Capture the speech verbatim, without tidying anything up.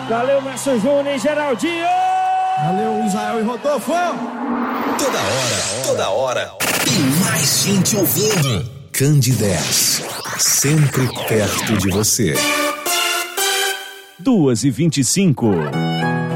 Valeu, Márcio Júnior e Geraldinho. Valeu, Israel e Rodolfo. Toda hora, toda hora. Tem mais gente ouvindo. Candidez, sempre perto de você. duas e vinte e cinco.